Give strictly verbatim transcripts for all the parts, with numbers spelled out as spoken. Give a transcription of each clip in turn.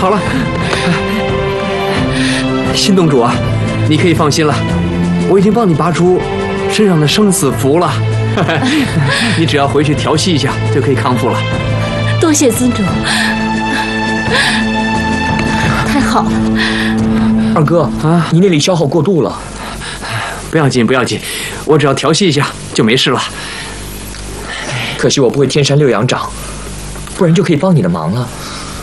好了，新洞主啊，你可以放心了，我已经帮你拔出身上的生死符了。你只要回去调息一下，就可以康复了。 多谢尊主，太好了。 二哥啊，你那里消耗过度了。 不要紧，不要紧，我只要调息一下就没事了。 可惜我不会天山六阳掌，不然就可以帮你的忙了。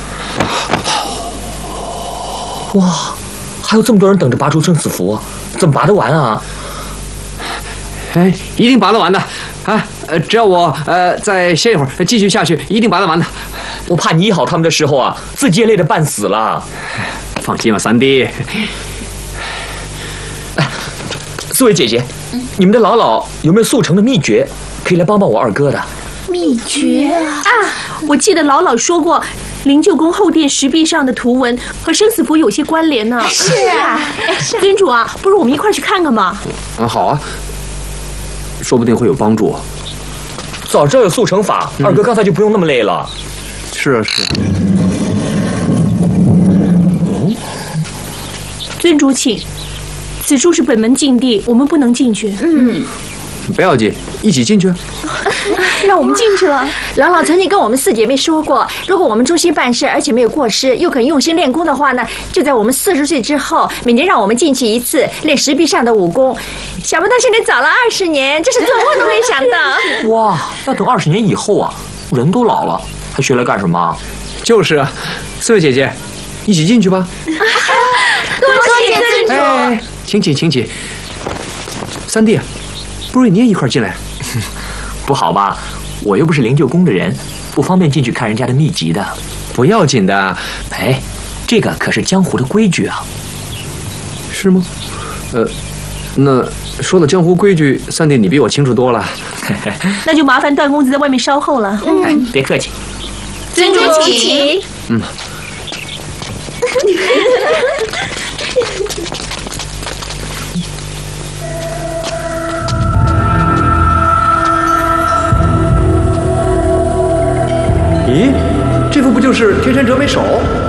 哇，还有这么多人等着拔出生死符，怎么拔得完啊？ 哎，一定拔得完的啊！呃，只要我呃再歇一会儿，继续下去，一定拔得完的。 我怕你医好他们的时候啊，自己也累得半死了。 放心吧，三弟。 四位姐姐，嗯、你们的姥姥有没有速成的秘诀，可以来帮帮我二哥的？ 秘诀啊！我记得姥姥说过，灵鹫宫后殿石壁上的图文和生死符有些关联呢。 是啊， 尊主啊，不如我们一块去看看嘛。 啊，好啊，说不定会有帮助。 早知道有速成法，嗯、二哥刚才就不用那么累了。 是啊，是啊。 嗯，尊主请。此处是本门禁地，我们不能进去。 嗯， 不要紧，一起进去。 让我们进去了。 姥姥曾经跟我们四姐妹说过，如果我们忠心办事，而且没有过失，又肯用心练功的话呢，就在我们四十岁之后，每年让我们进去一次，练石壁上的武功。想不到现在早了二十年，这是做梦都没想到。 哇，要等二十年以后啊，人都老了，还学来干什么？ 就是啊，四位姐姐，一起进去吧。 多谢尊主。 哎，请起，请起。三弟，不如你也一块进来。 不好吧？我又不是灵鹫宫的人，不方便进去看人家的秘籍的。 不要紧的。 哎，这个可是江湖的规矩啊。 是吗？呃，那说到江湖规矩，三弟你比我清楚多了。 那就麻烦段公子在外面稍候了。 嗯，哎、别客气。 尊主请。 嗯。咦，这幅不就是天山折梅手？